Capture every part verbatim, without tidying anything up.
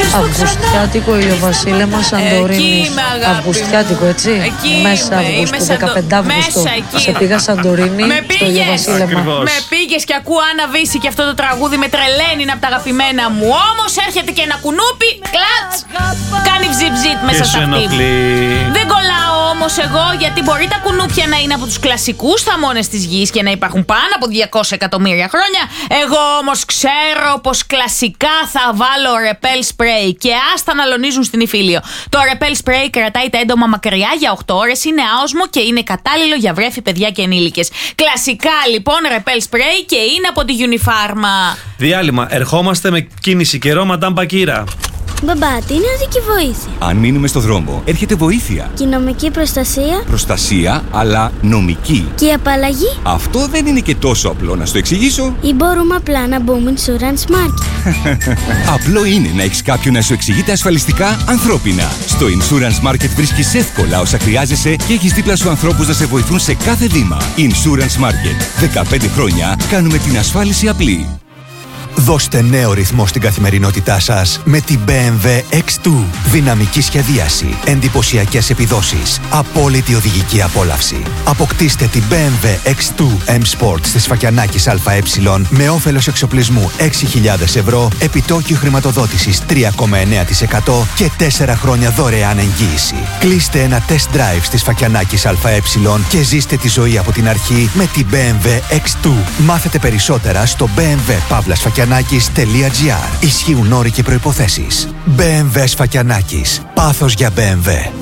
Αυγουστιάτικο ηλιοβασίλεμα Σαντορίνης. Αυγουστιάτικο, έτσι. Εκεί μέσα είμαι, Αυγούστου, είμαι δεκαπέντε Αυγούστου. Σε πήγα Σαντορίνη στο ηλιοβασίλεμα. Με πήγες και ακούω Άννα Βύση και αυτό το τραγούδι με τρελαίνει, είναι από τα αγαπημένα μου. Όμως έρχεται και ένα κουνούπι, κλατς, κάνει βζιβζιτ μέσα στα αυτή. Δεν κολλάω όμως εγώ, γιατί μπορεί τα κουνούπια να είναι από τους κλασικούς θαμώνες της γης και να υπάρχουν πάνω από διακόσια εκατομμύρια χρόνια. Εγώ όμως ξέρω πως κλασικά θα βάλω ρεπέλ σπρέι και άστα να αλωνίζουν στην Ιφίλιο. Το ρεπέλ σπρέι κρατάει τα έντομα μακριά για οκτώ ώρες, είναι άοσμο και είναι κατάλληλο για βρέφη, παιδιά και ενήλικες. Κλασικά λοιπόν ρεπέλ σπρέι και είναι από τη Unifarma. Διάλειμμα. Ερχόμαστε με κίνηση καιρό, Μαντάμ Πακύρα. Μπαμπά, τι είναι οδική βοήθεια? Αν μείνουμε στο δρόμο, έρχεται βοήθεια. Και η νομική προστασία? Προστασία, αλλά νομική. Και η απαλλαγή? Αυτό δεν είναι και τόσο απλό, να στο εξηγήσω. Ή μπορούμε απλά να μπούμε Insurance Market? Απλό είναι να έχεις κάποιον να σου εξηγείται ασφαλιστικά ανθρώπινα. Στο Insurance Market βρίσκεις εύκολα όσα χρειάζεσαι και έχεις δίπλα σου ανθρώπους να σε βοηθούν σε κάθε βήμα. Insurance Market. δεκαπέντε χρόνια κάνουμε την ασφάλιση απλή. Δώστε νέο ρυθμό στην καθημερινότητά σας με την μπι εμ ντάμπλιου εξ δύο. Δυναμική σχεδίαση, εντυπωσιακές επιδόσεις, απόλυτη οδηγική απόλαυση. Αποκτήστε την μπι εμ ντάμπλιου εξ δύο M Sport της Φακιανάκης ΑΕ με όφελος εξοπλισμού έξι χιλιάδες ευρώ, επιτόκιο χρηματοδότησης τρία κόμμα εννέα τοις εκατό και τέσσερα χρόνια δωρεάν εγγύηση. Κλείστε ένα test drive της Φακιανάκης ΑΕ και ζήστε τη ζωή από την αρχή με την μπι εμ ντάμπλιου εξ δύο. Μάθετε περισσότερα στο μπι εμ ντάμπλιου Παύλας Φακιανάκης τελεία τζι άρ. Ισχύουν όροι και προϋποθέσεις. μπι εμ ντάμπλιου Φακιανάκης. Πάθος για μπι εμ ντάμπλιου.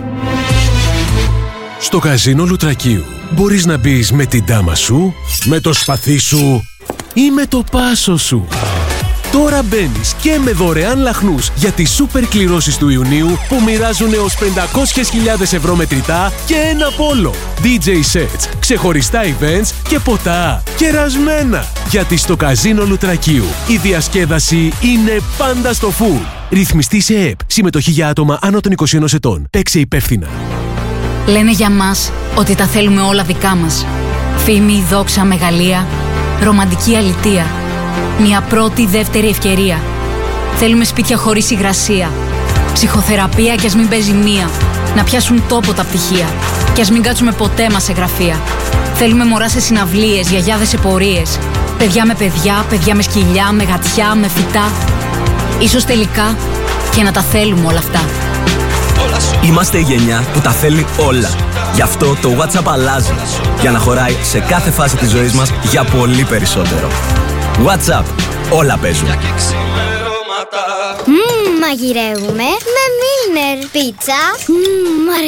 Στο καζίνο Λουτρακίου μπορείς να μπεις με την ντάμα σου, με το σπαθί σου ή με το πάσο σου. Τώρα μπαίνεις και με δωρεάν λαχνούς για τις σούπερ κληρώσεις του Ιουνίου που μοιράζουν έως πεντακόσιες χιλιάδες ευρώ μετρητά και ένα πόλο. ντι τζέι sets, ξεχωριστά events και ποτά. Κερασμένα! Γιατί στο καζίνο Λουτρακίου η διασκέδαση είναι πάντα στο φουλ. Ρυθμιστή σε ΕΕΠ. Συμμετοχή για άτομα άνω των είκοσι ενός ετών. Παίξε υπεύθυνα. Λένε για μας ότι τα θέλουμε όλα δικά μας. Φήμη, δόξα, μεγαλεία, ρομαντική αλητεία. Μια πρώτη, δεύτερη ευκαιρία. Θέλουμε σπίτια χωρίς υγρασία. Ψυχοθεραπεία κι ας μην παίζει μία. Να πιάσουν τόπο τα πτυχία. Κι ας μην κάτσουμε ποτέ μας σε γραφεία. Θέλουμε μωρά σε συναυλίες, γιαγιάδες σε πορείες. Παιδιά με παιδιά, παιδιά με σκυλιά, με γατιά, με φυτά. Ίσως τελικά και να τα θέλουμε όλα αυτά. Είμαστε η γενιά που τα θέλει όλα. Γι' αυτό το WhatsApp αλλάζει. Για να χωράει σε κάθε φάση της ζωής μας για πολύ περισσότερο. WhatsApp. Όλα παίζουν. Μμμ, μαγειρεύουμε με Milner πίτσα. Μμμ,